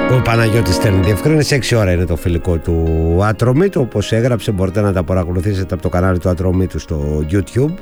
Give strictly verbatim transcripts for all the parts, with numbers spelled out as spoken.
Ο Παναγιώτης στέλνει διευκρίνηση. έξι ώρα είναι το φιλικό του Ατρομήτου. Όπως έγραψε, μπορείτε να τα παρακολουθήσετε από το κανάλι του Ατρομήτου στο YouTube.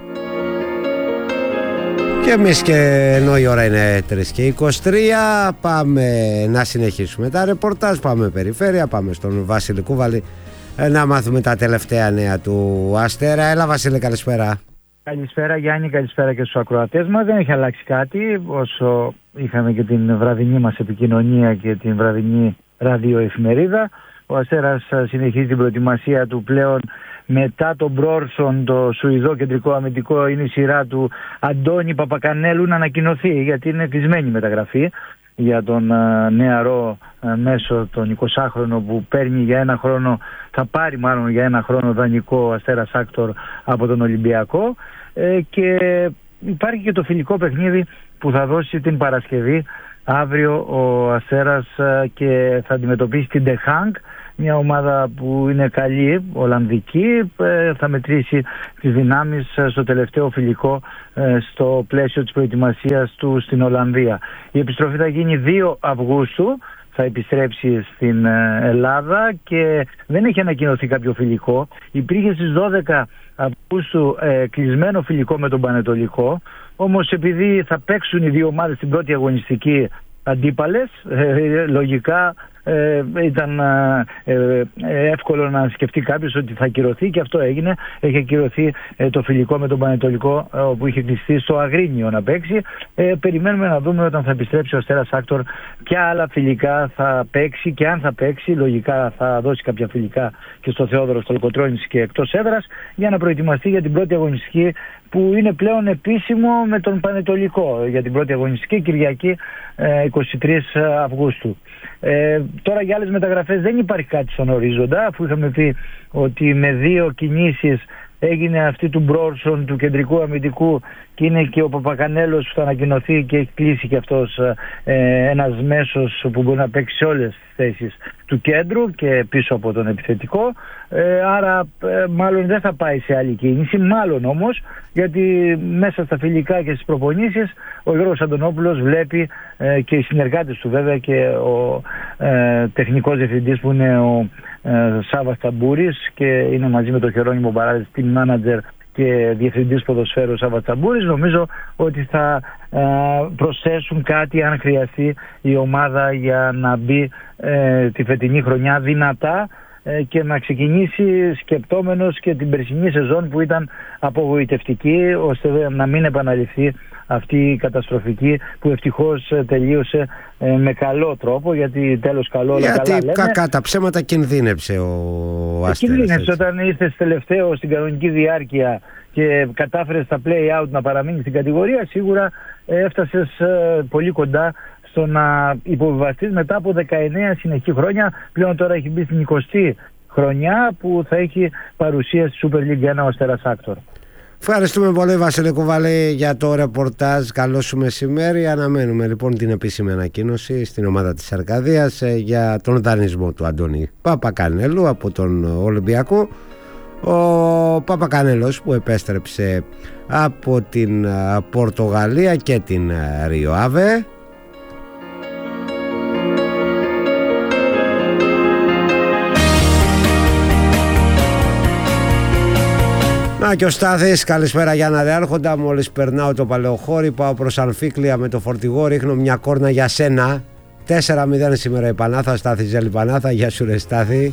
Και εμείς, και ενώ η ώρα είναι τρεις και είκοσι τρία, πάμε να συνεχίσουμε τα ρεπορτάζ. Πάμε περιφέρεια, πάμε στον Βασίλη Κούβαλη να μάθουμε τα τελευταία νέα του Αστέρα. Έλα Βασίλη, καλησπέρα. Καλησπέρα Γιάννη, καλησπέρα και στους ακροατές μας. Δεν έχει αλλάξει κάτι όσο είχαμε και την βραδινή μας επικοινωνία και την βραδινή ραδιοεφημερίδα. Ο Αστέρας συνεχίζει την προετοιμασία του πλέον μετά τον Μπρόρσον, το Σουηδό κεντρικό αμυντικό. Είναι η σειρά του Αντώνη Παπακανέλου να ανακοινωθεί, γιατί είναι κλεισμένη μεταγραφή για τον uh, νεαρό uh, μέσο, τον εικοσάχρονο που παίρνει για ένα χρόνο, θα πάρει μάλλον για ένα χρόνο δανεικό Αστέρας Άκτορ από τον Ολυμπιακό. Ε, και υπάρχει και το φιλικό παιχνίδι που θα δώσει την Παρασκευή αύριο ο Αστέρας uh, και θα αντιμετωπίσει την De Hank, μια ομάδα που είναι καλή, Ολλανδική, θα μετρήσει τις δυνάμεις στο τελευταίο φιλικό στο πλαίσιο της προετοιμασίας του στην Ολλανδία. Η επιστροφή θα γίνει δύο Αυγούστου, θα επιστρέψει στην Ελλάδα και δεν έχει ανακοινωθεί κάποιο φιλικό. Υπήρχε στις δώδεκα Αυγούστου ε, κλεισμένο φιλικό με τον Πανετολικό, όμως επειδή θα παίξουν οι δύο ομάδες στην πρώτη αγωνιστική αντίπαλες, ε, λογικά ε, ήταν ε, ε, εύκολο να σκεφτεί κάποιος ότι θα ακυρωθεί, και αυτό έγινε. Έχει ακυρωθεί ε, το φιλικό με τον Πανετολικό, ε, που είχε κλειστεί στο Αγρίνιο να παίξει. Ε, περιμένουμε να δούμε όταν θα επιστρέψει ο Αστέρας Άκτορ ποια άλλα φιλικά θα παίξει, και αν θα παίξει λογικά θα δώσει κάποια φιλικά και στο Θεόδωρο Στολκοτρώνης και εκτός έδρας, για να προετοιμαστεί για την πρώτη αγωνιστική που είναι πλέον επίσημο με τον Πανετολικό, για την πρώτη αγωνιστική Κυριακή ε, εικοστή τρίτη Αυγούστου. Ε, τώρα για άλλες μεταγραφές δεν υπάρχει κάτι στον ορίζοντα, αφού είχαμε πει ότι με δύο κινήσεις έγινε αυτή του Μπρόρσον, του κεντρικού αμυντικού, και είναι και ο Παπακανέλος που θα ανακοινωθεί και έχει κλείσει και αυτός ε, ένας μέσος που μπορεί να παίξει σε όλες τις θέσεις του κέντρου και πίσω από τον επιθετικό. Ε, άρα ε, μάλλον δεν θα πάει σε άλλη κίνηση, μάλλον όμως, γιατί μέσα στα φιλικά και στις προπονήσεις ο Γιώργος Αντωνόπουλος βλέπει ε, και οι συνεργάτες του βέβαια, και ο ε, τεχνικός διευθυντής που είναι ο ε, Σάββας Ταμπούρης και είναι μαζί με τον Χερόνιμο Μπαράδες team manager και διευθυντής ποδοσφαίρου Σάββας Ταμπούρης, νομίζω ότι θα ε, προσθέσουν κάτι αν χρειαστεί η ομάδα για να μπει ε, τη φετινή χρονιά δυνατά ε, και να ξεκινήσει σκεπτόμενος και την περσινή σεζόν που ήταν απογοητευτική, ώστε να μην επαναληφθεί αυτή η καταστροφική που ευτυχώς τελείωσε ε, με καλό τρόπο, γιατί τέλος καλό όλα γιατί καλά λέμε. Κακά τα ψέματα κινδύνεψε ο Αστέρας. Κινδύνεψε όταν ήρθες τελευταίο στην κανονική διάρκεια και κατάφερες στα play-out να παραμείνει στην κατηγορία. Σίγουρα ε, έφτασες ε, πολύ κοντά στο να υποβιβαστείς μετά από δεκαεννέα συνεχή χρόνια. Πλέον τώρα έχει μπει στην εικοστή χρονιά που θα έχει παρουσία στη Super League ένα ο Αστέρας Άκτορ. Ευχαριστούμε πολύ Βασίλη Κουβαλή για το ρεπορτάζ. Καλό σου μεσημέρι. Αναμένουμε λοιπόν την επίσημη ανακοίνωση στην ομάδα της Αρκαδίας για τον δανεισμό του Αντώνη Παπακανέλου από τον Ολυμπιακό. Ο Παπακανέλος που επέστρεψε από την Πορτογαλία και την Ρίο Άβε. Να και ο Στάθης, καλησπέρα Γιάννα Δεάρχοντα. Μόλις περνάω το Παλαιοχώρι, πάω προς Αμφίκλια με το φορτηγό, ρίχνω μια κόρνα για σένα. τέσσερα μηδέν σήμερα η Πανάθα, Στάθη Ζέλη Πανάθα. Γεια σου ρε Στάθη.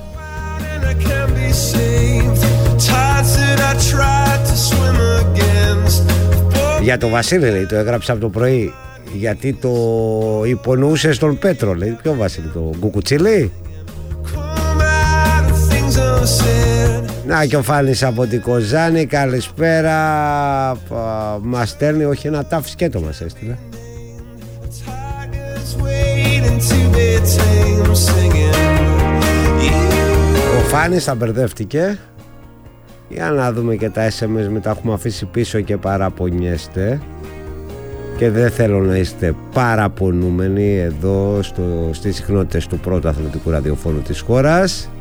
Για το Βασίλη λέει, το έγραψα από το πρωί, γιατί το υπονοούσε στον Πέτρο, λέει. Ποιο Βασίλη, το Κουκουτσίλη? Να και ο Φάνης από την Κοζάνη, καλησπέρα. Μας στέλνει, όχι ένα τάφ σκέτο μας έστειλε. Ο Φάνης θα μπερδεύτηκε. Για να δούμε και τα ες εμ ες, μετά έχουμε αφήσει πίσω και παραπονιέστε. Και δεν θέλω να είστε παραπονούμενοι εδώ στο, στις συχνότητες του πρώτου αθλητικού ραδιοφώνου της χώρας.